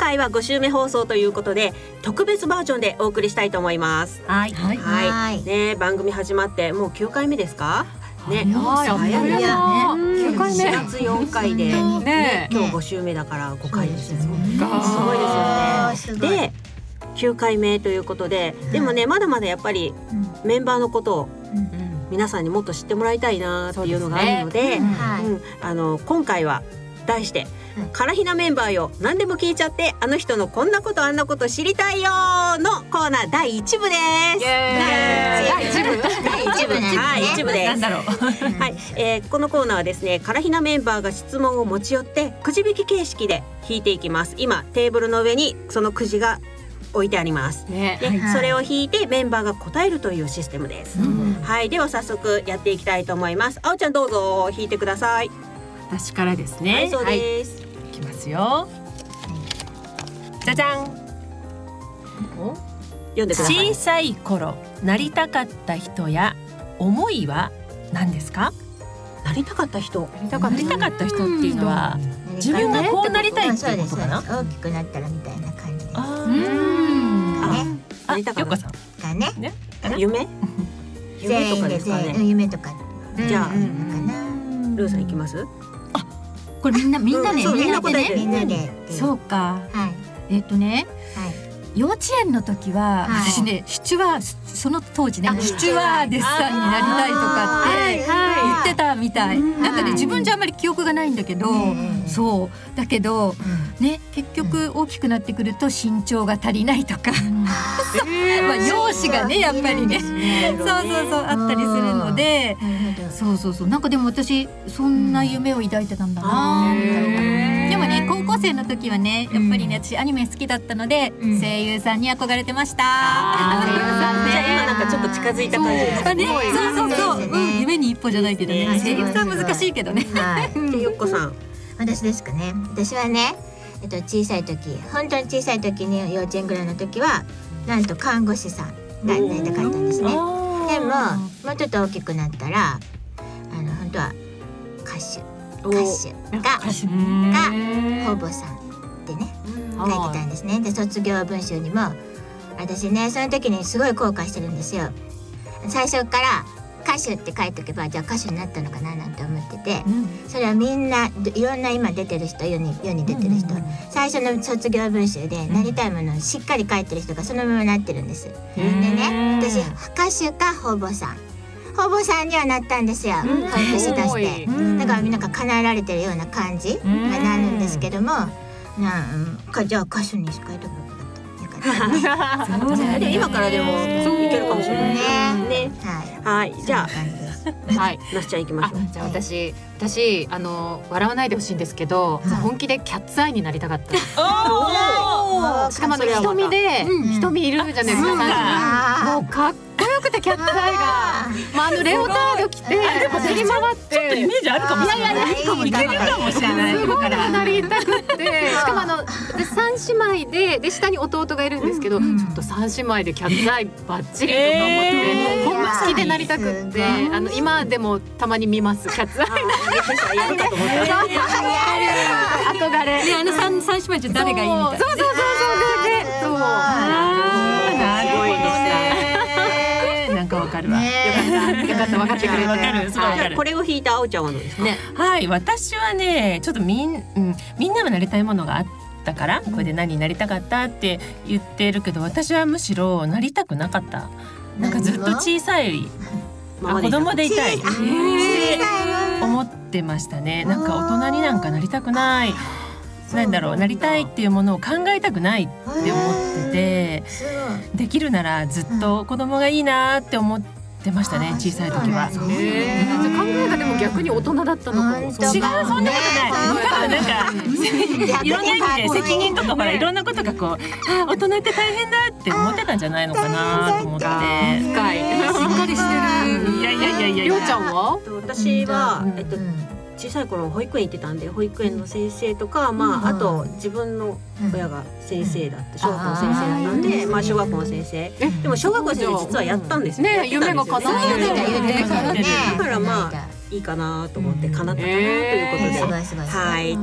回は5週目放送ということで特別バージョンでお送りしたいと思います。 はい、 はいね、番組始まってもう9回目ですかね。 早いね。 9回目4月4回で、ね、今日5週目だから5回ですよ。すごいですよね。で9回目ということで、でもねまだまだやっぱりメンバーのことを皆さんにもっと知ってもらいたいなっていうのがあるので、今回は題してカラヒナメンバーよ何でも聞いちゃってあの人のこんなことあんなこと知りたいよのコーナー第1部です。第1部です。なんだろうはい、このコーナーはですねカラヒナメンバーが質問を持ち寄ってくじ引き形式で引いていきます。今テーブルの上にそのくじが置いてあります、でそれを引いてメンバーが答えるというシステムです、はい、では早速やっていきたいと思います。あおちゃんどうぞ引いてください。 私からですね。はい、そうです、いきますよ。じゃじゃん。 読んでください。 小さい頃なりたかった人や思いは何ですか？ なりたかった人、 なりたかった人っていうのは自分がこうなりたいっていうことかな。 大きくなったらみたいな感じです。 なりたかったよこさんかね。 夢とかですかね。 夢とか。 じゃあルーさんいきます？ これみんなでね、 みんなで。 そうか。幼稚園の時は私ね、シチュワその当時ねシチュワーデスさんになりたいとかって言ってたみたい。なんかね自分じゃあんまり記憶がないんだけど、そうだけどね結局大きくなってくると身長が足りないとか、まあ容姿がねやっぱりね、そうあったりするので、そうなんかでも私そんな夢を抱いてたんだなみたいな。でもね高校生の時はねやっぱりね私アニメ好きだったので声優さんに憧れてました。 声優さんね。じゃあ今なんかちょっと近づいた感じですかね。 そう夢に一歩じゃないけどね。声優さん難しいけどね。 でよっこさん。 私ですかね。私はね小さい時、本当に小さい時に幼稚園ぐらいの時はなんと看護師さんがなりたかったんですね。でももうちょっと大きくなったら本当は歌手がほぼさんってね書いてたんですね。で卒業文集にも私ねその時にすごい後悔してるんですよ。最初から歌手って書いておけばじゃあ歌手になったのかななんて思ってて、それはみんないろんな今出てる人世に出てる人、最初の卒業文集でなりたいものをしっかり書いてる人がそのままなってるんです。でね私歌手かほぼさんにはなったんですよ。保育士としてだからみんなが叶えられてるような感じがなるんですけども、じゃあ歌手にしか書いておけばよかった。 今からでもいけるかもしれないね。はい、じゃあはい、 なしちゃん行きましょう。 じゃあ私笑わないでほしいんですけど、本気でキャッツアイになりたかった。しかも瞳いるじゃないですか。もうかっこよくてキャッツアイが、レオタード着て走り回ってちょっとイメージあるかもしれない。いけるかもしれない。すごいなりたくってしかも私三姉妹で下に弟がいるんですけど、ちょっと三姉妹でキャッツアイバッチリとか思って本好きでなりたくって今でもたまに見ますキャッツアイ。 やるかと思った。 憧れ。 ね三姉妹じゃ誰がいいみたいな。 そう。なるほどね。なんかわかるわ。よかった分かってくれて。わかる。 これを引いたあおちゃんはどうですか。 はい、私はねちょっとみんなもなりたいものがあったからこれで何になりたかったって言ってるけど、私はむしろなりたくなかった。なんかずっと小さい子供でいたいって思ってましたね。なんか大人になんかなりたくない、なりたいっていうものを考えたくないって思ってて、できるならずっと子供がいいなって思ってましたね、小さい時は。 考えがでも逆に大人だったのかも。 違う、そんなことない。なんかいろんな意味で責任とかほらいろんなことがこう大人って大変だって思ってたんじゃないのかなと思って。 深い。 しっかりしてる。 いやりょうちゃんは？ 私は小さい頃保育園行ってたんで、保育園の先生とか、あと自分の親が先生だって小学校の先生だったんで、小学校の先生でも小学校の先生実はやったんですよね。 夢が叶ってだからいいかなと思って叶ったかなということで、はい。